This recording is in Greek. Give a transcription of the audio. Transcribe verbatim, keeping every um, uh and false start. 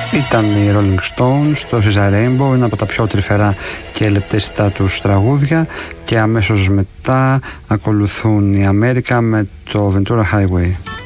Ήταν οι Rolling Stones, το Caesar Rainbow, ένα από τα πιο τρυφερά και λεπτέστητα τους τραγούδια, και αμέσως μετά ακολουθούν οι America με το Ventura Highway.